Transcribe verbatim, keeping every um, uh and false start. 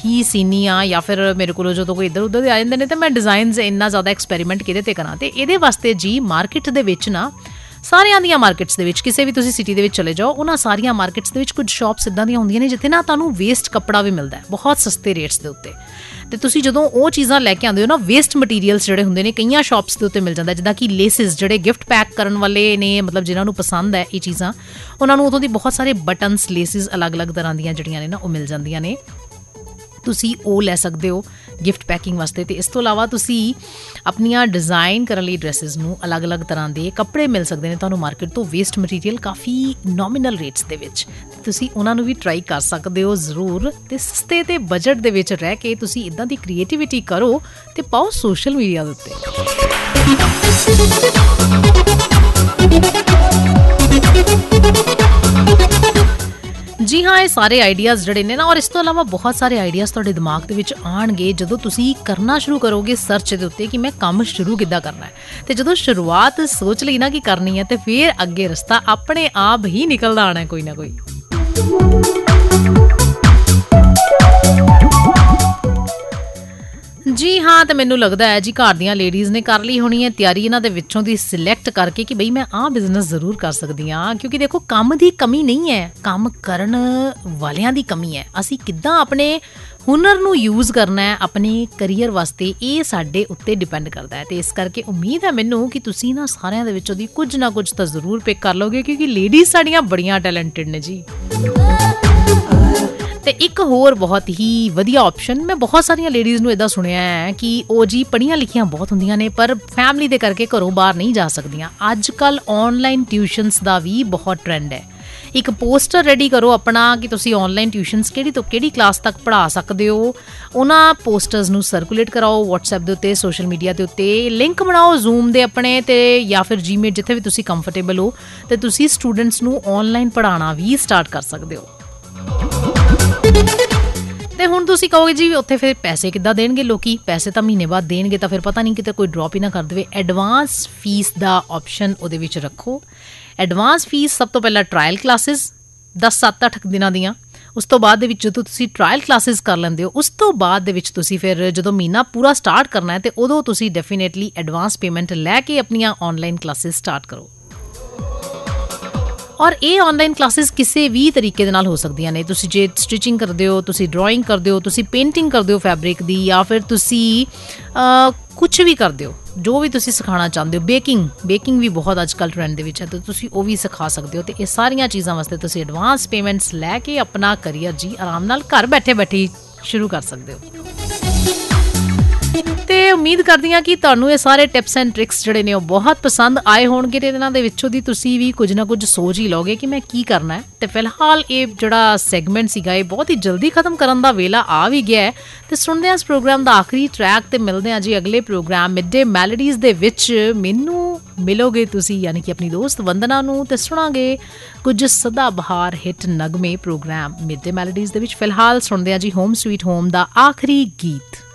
ਹੀ ਸੀਨੀ ਹਾਂ ਜਾਂ ਫਿਰ ਮੇਰੇ ਕੋਲ ਜਦੋਂ ਕੋਈ ਇੱਧਰ ਉੱਧਰ ਦੇ ਆ ਜਾਂਦੇ ਨੇ ਤਾਂ ਮੈਂ ਡਿਜ਼ਾਈਨਸ ਇੰਨਾ ਜ਼ਿਆਦਾ ਐਕਸਪੈਰੀਮੈਂਟ ਕਿਹਦੇ 'ਤੇ ਕਰਾਂ। ਅਤੇ ਇਹਦੇ ਵਾਸਤੇ ਜੀ ਮਾਰਕੀਟ ਦੇ ਵਿੱਚ ਨਾ ਸਾਰਿਆਂ ਦੀਆਂ ਮਾਰਕੀਟਸ ਦੇ ਵਿੱਚ ਕਿਸੇ ਵੀ ਤੁਸੀਂ ਸਿਟੀ ਦੇ ਵਿੱਚ ਚਲੇ ਜਾਓ, ਉਹਨਾਂ ਸਾਰੀਆਂ ਮਾਰਕੀਟਸ ਦੇ ਵਿੱਚ ਕੁਝ ਸ਼ਾਪਸ ਇੱਦਾਂ ਦੀਆਂ ਹੁੰਦੀਆਂ ਨੇ ਜਿੱਥੇ ਨਾ ਤੁਹਾਨੂੰ ਵੇਸਟ ਕੱਪੜਾ ਵੀ ਮਿਲਦਾ ਬਹੁਤ ਸਸਤੇ ਰੇਟਸ ਦੇ ਉੱਤੇ। ਅਤੇ ਤੁਸੀਂ ਜਦੋਂ ਉਹ ਚੀਜ਼ਾਂ ਲੈ ਕੇ ਆਉਂਦੇ ਹੋ ਨਾ, ਵੇਸਟ ਮਟੀਰੀਅਲਸ ਜਿਹੜੇ ਹੁੰਦੇ ਨੇ ਕਈਆਂ ਸ਼ਾਪਸ ਦੇ ਉੱਤੇ ਮਿਲ ਜਾਂਦਾ, ਜਿੱਦਾਂ ਕਿ ਲੇਸਿਸ ਜਿਹੜੇ ਗਿਫਟ ਪੈਕ ਕਰਨ ਵਾਲੇ ਨੇ, ਮਤਲਬ ਜਿਨ੍ਹਾਂ ਨੂੰ ਪਸੰਦ ਹੈ ਇਹ ਚੀਜ਼ਾਂ, ਉਹਨਾਂ ਨੂੰ ਉੱਥੋਂ ਦੀ ਬਹੁਤ ਸਾਰੇ ਬਟਨਸ, ਲੇਸਿਸ ਅਲੱਗ-ਅਲੱਗ ਤਰ੍ਹਾਂ ਦੀਆਂ ਜਿਹੜੀਆਂ ਨੇ ਨਾ ਉਹ ਮਿਲ ਜਾਂਦੀਆਂ ਨੇ। ਤੁਸੀਂ ਉਹ ਲੈ ਸਕਦੇ ਹੋ ਗਿਫਟ ਪੈਕਿੰਗ ਵਾਸਤੇ। ਅਤੇ ਇਸ ਤੋਂ ਇਲਾਵਾ ਤੁਸੀਂ ਆਪਣੀਆਂ ਡਿਜ਼ਾਈਨ ਕਰਨ ਲਈ ਡਰੈਸਿਸ ਨੂੰ ਅਲੱਗ-ਅਲੱਗ ਤਰ੍ਹਾਂ ਦੇ ਕੱਪੜੇ ਮਿਲ ਸਕਦੇ ਨੇ ਤੁਹਾਨੂੰ ਮਾਰਕੀਟ ਤੋਂ, ਵੇਸਟ ਮਟੀਰੀਅਲ ਕਾਫੀ ਨੋਮੀਨਲ ਰੇਟਸ ਦੇ ਵਿੱਚ। ਤੁਸੀਂ ਉਹਨਾਂ ਨੂੰ ਵੀ ਟਰਾਈ ਕਰ ਸਕਦੇ ਹੋ ਜ਼ਰੂਰ। ਅਤੇ ਸਸਤੇ ਅਤੇ ਬਜਟ ਦੇ ਵਿੱਚ ਰਹਿ ਕੇ ਤੁਸੀਂ ਇੱਦਾਂ ਦੀ ਕ੍ਰੀਏਟੀਵਿਟੀ ਕਰੋ ਅਤੇ ਪਾਓ ਸੋਸ਼ਲ ਮੀਡੀਆ ਦੇ ਉੱਤੇ। ਜੀ ਹਾਂ, ਇਹ ਸਾਰੇ ਆਈਡੀਆਜ਼ ਜਿਹੜੇ ਨੇ ਨਾ, ਔਰ ਇਸ ਤੋਂ ਇਲਾਵਾ ਬਹੁਤ ਸਾਰੇ ਆਈਡੀਆਜ਼ ਤੁਹਾਡੇ ਦਿਮਾਗ ਦੇ ਵਿੱਚ ਆਉਣਗੇ ਜਦੋਂ ਤੁਸੀਂ ਕਰਨਾ ਸ਼ੁਰੂ ਕਰੋਗੇ ਸਰਚ ਦੇ ਉੱਤੇ ਕਿ ਮੈਂ ਕੰਮ ਸ਼ੁਰੂ ਕਿੱਦਾਂ ਕਰਨਾ ਹੈ। ਅਤੇ ਜਦੋਂ ਸ਼ੁਰੂਆਤ ਸੋਚ ਲਈ ਨਾ ਕਿ ਕਰਨੀ ਹੈ, ਅਤੇ ਫਿਰ ਅੱਗੇ ਰਸਤਾ ਆਪਣੇ ਆਪ ਹੀ ਨਿਕਲਦਾ ਆਉਣਾ ਕੋਈ ਨਾ ਕੋਈ। ਜੀ ਹਾਂ, ਅਤੇ ਮੈਨੂੰ ਲੱਗਦਾ ਹੈ ਜੀ ਘਰ ਦੀਆਂ ਲੇਡੀਜ਼ ਨੇ ਕਰ ਲਈ ਹੋਣੀ ਹੈ ਤਿਆਰੀ ਇਹਨਾਂ ਦੇ ਵਿੱਚੋਂ ਦੀ ਸਿਲੈਕਟ ਕਰਕੇ ਕਿ ਬਈ ਮੈਂ ਆਹ ਬਿਜ਼ਨਸ ਜ਼ਰੂਰ ਕਰ ਸਕਦੀ ਹਾਂ। ਕਿਉਂਕਿ ਦੇਖੋ, ਕੰਮ ਦੀ ਕਮੀ ਨਹੀਂ ਹੈ, ਕੰਮ ਕਰਨ ਵਾਲਿਆਂ ਦੀ ਕਮੀ ਹੈ। ਅਸੀਂ ਕਿੱਦਾਂ ਆਪਣੇ ਹੁਨਰ ਨੂੰ ਯੂਜ਼ ਕਰਨਾ ਹੈ ਆਪਣੇ ਕਰੀਅਰ ਵਾਸਤੇ, ਇਹ ਸਾਡੇ ਉੱਤੇ ਡਿਪੈਂਡ ਕਰਦਾ ਹੈ। ਅਤੇ ਇਸ ਕਰਕੇ ਉਮੀਦ ਹੈ ਮੈਨੂੰ ਕਿ ਤੁਸੀਂ ਨਾ ਸਾਰਿਆਂ ਦੇ ਵਿੱਚੋਂ ਦੀ ਕੁਝ ਨਾ ਕੁਝ ਤਾਂ ਜ਼ਰੂਰ ਪਿਕ ਕਰ ਲਓਗੇ, ਕਿਉਂਕਿ ਲੇਡੀਜ਼ ਸਾਡੀਆਂ ਬੜੀਆਂ ਟੈਲੈਂਟਡ ਨੇ ਜੀ। ਅਤੇ ਇੱਕ ਹੋਰ ਬਹੁਤ ਹੀ ਵਧੀਆ ਆਪਸ਼ਨ, ਮੈਂ ਬਹੁਤ ਸਾਰੀਆਂ ਲੇਡੀਜ਼ ਨੂੰ ਇੱਦਾਂ ਸੁਣਿਆ ਹੈ ਕਿ ਉਹ ਜੀ ਪੜ੍ਹੀਆਂ ਲਿਖੀਆਂ ਬਹੁਤ ਹੁੰਦੀਆਂ ਨੇ ਪਰ ਫੈਮਿਲੀ ਦੇ ਕਰਕੇ ਘਰੋਂ ਬਾਹਰ ਨਹੀਂ ਜਾ ਸਕਦੀਆਂ। ਅੱਜ ਕੱਲ੍ਹ ਔਨਲਾਈਨ ਟਿਊਸ਼ਨਸ ਦਾ ਵੀ ਬਹੁਤ ਟਰੈਂਡ ਹੈ। ਇੱਕ ਪੋਸਟਰ ਰੈਡੀ ਕਰੋ ਆਪਣਾ ਕਿ ਤੁਸੀਂ ਔਨਲਾਈਨ ਟਿਊਸ਼ਨਸ ਕਿਹੜੀ ਤੋਂ ਕਿਹੜੀ ਕਲਾਸ ਤੱਕ ਪੜ੍ਹਾ ਸਕਦੇ ਹੋ। ਉਹਨਾਂ ਪੋਸਟਰਸ ਨੂੰ ਸਰਕੂਲੇਟ ਕਰਾਓ ਵਟਸਐਪ ਦੇ ਉੱਤੇ, ਸੋਸ਼ਲ ਮੀਡੀਆ ਦੇ ਉੱਤੇ, ਲਿੰਕ ਬਣਾਓ ਜ਼ੂਮ ਦੇ ਆਪਣੇ ਅਤੇ ਜਾਂ ਫਿਰ ਜੀਮੇਟ, ਜਿੱਥੇ ਵੀ ਤੁਸੀਂ ਕੰਫਰਟੇਬਲ ਹੋ, ਅਤੇ ਤੁਸੀਂ ਸਟੂਡੈਂਟਸ ਨੂੰ ਔਨਲਾਈਨ ਪੜ੍ਹਾਉਣਾ ਵੀ ਸਟਾਰਟ ਕਰ ਸਕਦੇ ਹੋ। ਤੇ ਹੁਣ ਤੁਸੀਂ ਕਹੋਗੇ ਜੀ ਉੱਥੇ ਫਿਰ ਪੈਸੇ ਕਿੱਦਾਂ ਦੇਣਗੇ ਲੋਕੀ? ਪੈਸੇ ਤਾਂ ਮਹੀਨੇ ਬਾਅਦ ਦੇਣਗੇ, ਤਾਂ ਫਿਰ ਪਤਾ ਨਹੀਂ ਕਿਤੇ ਕੋਈ ਡਰੋਪ ਹੀ ਨਾ ਕਰ ਦੇਵੇ। ਐਡਵਾਂਸ ਫੀਸ ਦਾ ਆਪਸ਼ਨ ਉਹਦੇ ਵਿੱਚ ਰੱਖੋ। ਐਡਵਾਂਸ ਫੀਸ ਸਭ ਤੋਂ ਪਹਿਲਾਂ ਟਰਾਇਲ ਕਲਾਸਿਸ ਦਸ ਸੱਤ ਅੱਠ ਦਿਨਾਂ ਦੀਆਂ, ਉਸ ਤੋਂ ਬਾਅਦ ਦੇ ਵਿੱਚ ਜਦੋਂ ਤੁਸੀਂ ਟਰਾਇਲ ਕਲਾਸਿਸ ਕਰ ਲੈਂਦੇ ਹੋ, ਉਸ ਤੋਂ ਬਾਅਦ ਦੇ ਵਿੱਚ ਤੁਸੀਂ ਫਿਰ ਜਦੋਂ ਮਹੀਨਾ ਪੂਰਾ ਸਟਾਰਟ ਕਰਨਾ ਹੈ, ਅਤੇ ਉਦੋਂ ਤੁਸੀਂ ਡੈਫੀਨੇਟਲੀ ਐਡਵਾਂਸ ਪੇਮੈਂਟ ਲੈ ਕੇ ਆਪਣੀਆਂ ਔਨਲਾਈਨ ਕਲਾਸਿਸ ਸਟਾਰਟ ਕਰੋ। ਔਰ ਇਹ ਔਨਲਾਈਨ ਕਲਾਸਿਸ ਕਿਸੇ ਵੀ ਤਰੀਕੇ ਦੇ ਨਾਲ ਹੋ ਸਕਦੀਆਂ ਨੇ। ਤੁਸੀਂ ਜੇ ਸਟਿਚਿੰਗ ਕਰਦੇ ਹੋ, ਤੁਸੀਂ ਡਰਾਇੰਗ ਕਰਦੇ ਹੋ, ਤੁਸੀਂ ਪੇਂਟਿੰਗ ਕਰਦੇ ਹੋ ਫੈਬਰਿਕ ਦੀ, ਜਾਂ ਫਿਰ ਤੁਸੀਂ ਕੁਛ ਵੀ ਕਰਦੇ ਹੋ, ਜੋ ਵੀ ਤੁਸੀਂ ਸਿਖਾਉਣਾ ਚਾਹੁੰਦੇ ਹੋ। ਬੇਕਿੰਗ ਬੇਕਿੰਗ ਵੀ ਬਹੁਤ ਅੱਜ ਕੱਲ੍ਹ ਟਰੈਂਡ ਦੇ ਵਿੱਚ ਹੈ, ਤਾਂ ਤੁਸੀਂ ਉਹ ਵੀ ਸਿਖਾ ਸਕਦੇ ਹੋ। ਅਤੇ ਇਹ ਸਾਰੀਆਂ ਚੀਜ਼ਾਂ ਵਾਸਤੇ ਤੁਸੀਂ ਐਡਵਾਂਸ ਪੇਮੈਂਟਸ ਲੈ ਕੇ ਆਪਣਾ ਕਰੀਅਰ ਜੀ ਆਰਾਮ ਨਾਲ ਘਰ ਬੈਠੇ ਬੈਠੇ ਸ਼ੁਰੂ ਕਰ ਸਕਦੇ ਹੋ। ਅਤੇ ਉਮੀਦ ਕਰਦੀ ਹਾਂ ਕਿ ਤੁਹਾਨੂੰ ਇਹ ਸਾਰੇ ਟਿਪਸ ਐਂਡ ਟ੍ਰਿਕਸ ਜਿਹੜੇ ਨੇ ਉਹ ਬਹੁਤ ਪਸੰਦ ਆਏ ਹੋਣਗੇ, ਅਤੇ ਇਹਨਾਂ ਦੇ ਵਿੱਚੋਂ ਦੀ ਤੁਸੀਂ ਵੀ ਕੁਝ ਨਾ ਕੁਝ ਸੋਚ ਹੀ ਲਓਗੇ ਕਿ ਮੈਂ ਕੀ ਕਰਨਾ ਹੈ। ਅਤੇ ਫਿਲਹਾਲ ਇਹ ਜਿਹੜਾ ਸੈਗਮੈਂਟ ਸੀਗਾ ਇਹ ਬਹੁਤ ਹੀ ਜਲਦੀ ਖਤਮ ਕਰਨ ਦਾ ਵੇਲਾ ਆ ਵੀ ਗਿਆ ਹੈ। ਅਤੇ ਸੁਣਦੇ ਹਾਂ ਇਸ ਪ੍ਰੋਗਰਾਮ ਦਾ ਆਖਰੀ ਟਰੈਕ, ਅਤੇ ਮਿਲਦੇ ਹਾਂ ਜੀ ਅਗਲੇ ਪ੍ਰੋਗਰਾਮ ਮਿਡ-ਡੇ ਮੈਲੋਡੀਜ਼ ਦੇ ਵਿੱਚ। ਮੈਨੂੰ ਮਿਲੋਗੇ ਤੁਸੀਂ, ਯਾਨੀ ਕਿ ਆਪਣੀ ਦੋਸਤ ਵੰਦਨਾ ਨੂੰ, ਅਤੇ ਸੁਣਾਂਗੇ ਕੁਝ ਸਦਾ ਬਹਾਰ ਹਿੱਟ ਨਗਮੇ ਪ੍ਰੋਗਰਾਮ ਮਿਡ-ਡੇ ਮੈਲੋਡੀਜ਼ ਦੇ ਵਿੱਚ। ਫਿਲਹਾਲ ਸੁਣਦੇ ਹਾਂ ਜੀ ਹੋਮ ਸਵੀਟ ਹੋਮ ਦਾ ਆਖਰੀ ਗੀਤ।